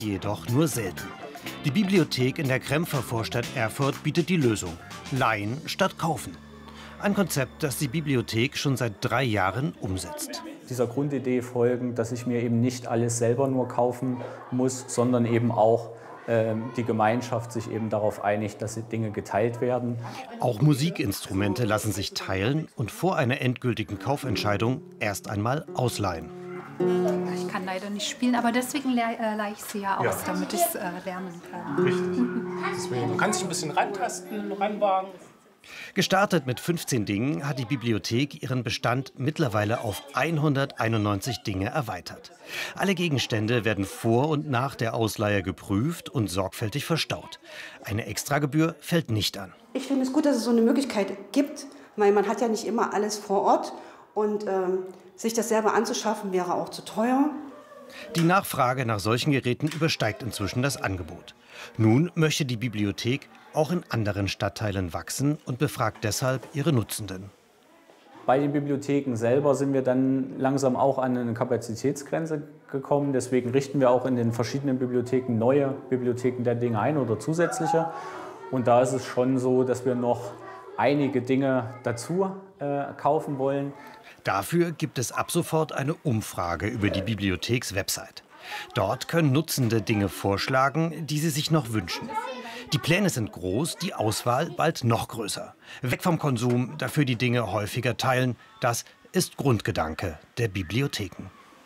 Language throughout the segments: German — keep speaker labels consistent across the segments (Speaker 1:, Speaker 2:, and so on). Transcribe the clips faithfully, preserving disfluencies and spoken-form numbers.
Speaker 1: jedoch nur selten. Die Bibliothek in der Krempfer Vorstadt Erfurt bietet die Lösung: Leihen statt kaufen. Ein Konzept, das die Bibliothek schon seit drei Jahren umsetzt.
Speaker 2: Dieser Grundidee folgend, dass ich mir eben nicht alles selber nur kaufen muss, sondern eben auch äh, die Gemeinschaft sich eben darauf einigt, dass die Dinge geteilt werden.
Speaker 1: Auch Musikinstrumente lassen sich teilen und vor einer endgültigen Kaufentscheidung erst einmal ausleihen.
Speaker 3: Ich kann leider nicht spielen, aber deswegen leih, äh, leih ich sie ja aus, ja. damit ich es äh, lernen kann.
Speaker 4: Richtig. Deswegen, du kannst dich ein bisschen rantasten, ranwagen.
Speaker 1: Gestartet mit fünfzehn Dingen hat die Bibliothek ihren Bestand mittlerweile auf hunderteinundneunzig Dinge erweitert. Alle Gegenstände werden vor und nach der Ausleihe geprüft und sorgfältig verstaut. Eine Extragebühr fällt nicht an.
Speaker 5: Ich finde es gut, dass es so eine Möglichkeit gibt, weil man hat ja nicht immer alles vor Ort und ähm, sich das selber anzuschaffen wäre auch zu teuer.
Speaker 1: Die Nachfrage nach solchen Geräten übersteigt inzwischen das Angebot. Nun möchte die Bibliothek auch in anderen Stadtteilen wachsen und befragt deshalb ihre Nutzenden.
Speaker 2: Bei den Bibliotheken selber sind wir dann langsam auch an eine Kapazitätsgrenze gekommen. Deswegen richten wir auch in den verschiedenen Bibliotheken neue Bibliotheken der Dinge ein oder zusätzliche. Und da ist es schon so, dass wir noch einige Dinge dazu äh, kaufen wollen.
Speaker 1: Dafür gibt es ab sofort eine Umfrage über die Bibliothekswebsite. Dort können Nutzende Dinge vorschlagen, die sie sich noch wünschen. Die Pläne sind groß, die Auswahl bald noch größer. Weg vom Konsum, dafür die Dinge häufiger teilen. Das ist Grundgedanke der Bibliotheken.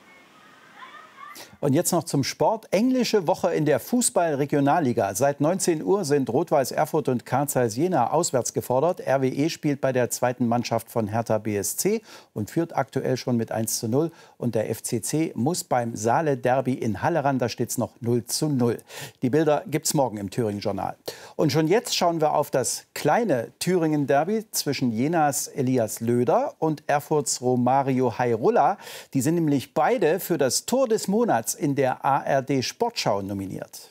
Speaker 6: Und jetzt noch zum Sport. Englische Woche in der Fußball-Regionalliga. Seit neunzehn Uhr sind Rot-Weiß Erfurt und Carl Zeiss Jena auswärts gefordert. R W E spielt bei der zweiten Mannschaft von Hertha B S C und führt aktuell schon mit eins zu null. Und der F C C muss beim Saale-Derby in Halle ran. Da steht es noch null zu null. Die Bilder gibt es morgen im Thüringen-Journal. Und schon jetzt schauen wir auf das kleine Thüringen-Derby zwischen Jenas Elias Löder und Erfurts Romario Hairulla. Die sind nämlich beide für das Tor des Monats in der A R D Sportschau nominiert.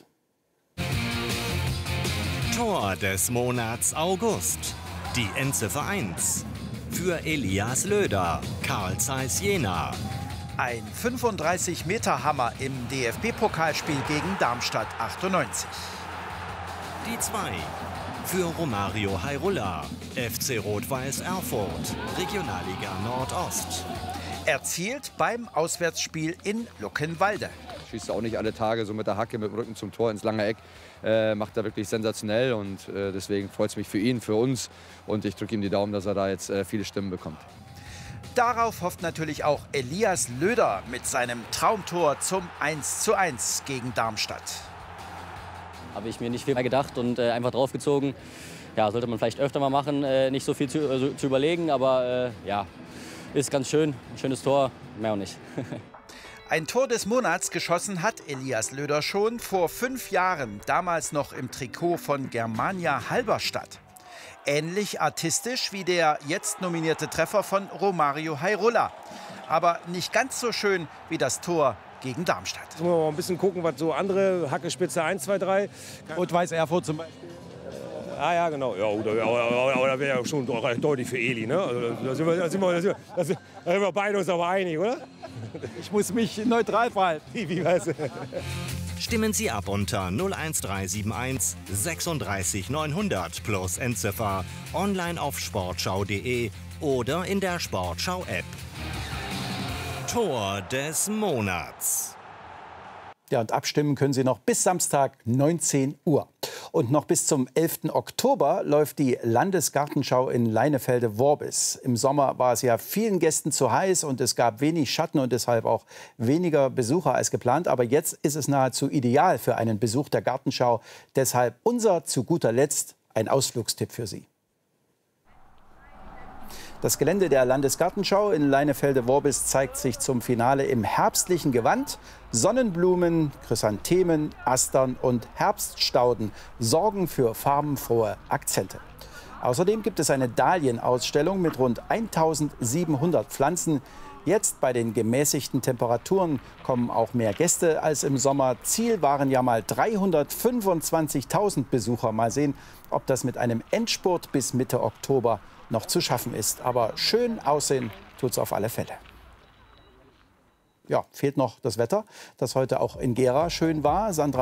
Speaker 7: Tor des Monats August. Die Endziffer eins. Für Elias Löder, Carl Zeiss Jena.
Speaker 8: Ein fünfunddreißig Meter Hammer im D F B-Pokalspiel gegen Darmstadt achtundneunzig.
Speaker 7: Die zwei. Für Romario Hairulla, F C Rot-Weiß Erfurt, Regionalliga Nordost.
Speaker 8: Erzielt beim Auswärtsspiel in Luckenwalde.
Speaker 9: Schießt auch nicht alle Tage so mit der Hacke, mit dem Rücken zum Tor ins lange Eck. Äh, macht er wirklich sensationell und äh, deswegen freut es mich für ihn, für uns. Und ich drücke ihm die Daumen, dass er da jetzt äh, viele Stimmen bekommt.
Speaker 8: Darauf hofft natürlich auch Elias Löder mit seinem Traumtor zum eins zu eins gegen Darmstadt.
Speaker 10: Habe ich mir nicht viel mehr gedacht und äh, einfach draufgezogen. Ja, sollte man vielleicht öfter mal machen, äh, nicht so viel zu, äh, zu überlegen, aber äh, ja. Ist ganz schön, ein schönes Tor, mehr auch nicht.
Speaker 8: Ein Tor des Monats geschossen hat Elias Löder schon vor fünf Jahren, damals noch im Trikot von Germania Halberstadt. Ähnlich artistisch wie der jetzt nominierte Treffer von Romario Hairulla. Aber nicht ganz so schön wie das Tor gegen Darmstadt.
Speaker 11: Jetzt müssen wir mal ein bisschen gucken, was so andere Hackespitze eins, zwei, drei.
Speaker 12: Rot-Weiß Erfurt zum Beispiel.
Speaker 11: Ah ja, genau. Ja, oder, oder, oder wäre ja schon deutlich für Eli. Ne? Also, da, sind wir, da, sind wir, da, sind wir, da sind wir beide uns aber einig, oder?
Speaker 12: Ich muss mich neutral verhalten.
Speaker 11: Wie weißt du?
Speaker 7: Stimmen Sie ab unter null eins drei sieben eins sechsunddreißig neunhundert plus Endziffer online auf sportschau punkt de oder in der Sportschau-App. Tor des Monats.
Speaker 6: Ja, und abstimmen können Sie noch bis Samstag neunzehn Uhr. Und noch bis zum elften Oktober läuft die Landesgartenschau in Leinefelde-Worbis. Im Sommer war es ja vielen Gästen zu heiß und es gab wenig Schatten und deshalb auch weniger Besucher als geplant. Aber jetzt ist es nahezu ideal für einen Besuch der Gartenschau. Deshalb unser zu guter Letzt ein Ausflugstipp für Sie. Das Gelände der Landesgartenschau in Leinefelde-Worbis zeigt sich zum Finale im herbstlichen Gewand. Sonnenblumen, Chrysanthemen, Astern und Herbststauden sorgen für farbenfrohe Akzente. Außerdem gibt es eine Dahlienausstellung mit rund eintausendsiebenhundert Pflanzen. Jetzt bei den gemäßigten Temperaturen kommen auch mehr Gäste als im Sommer. Ziel waren ja mal dreihundertfünfundzwanzigtausend Besucher. Mal sehen, ob das mit einem Endspurt bis Mitte Oktober noch zu schaffen ist. Aber schön aussehen tut es auf alle Fälle. Ja, fehlt noch das Wetter, das heute auch in Gera schön war. Sandra